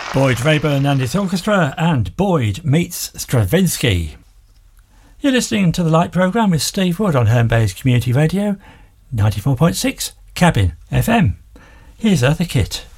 Boyd Rayburn and his orchestra and Boyd meets Stravinsky. You're listening to the Light programme with Steve Wood on Herne Bay's Community Radio 94.6 Cabin FM. Here's Eartha Kitt.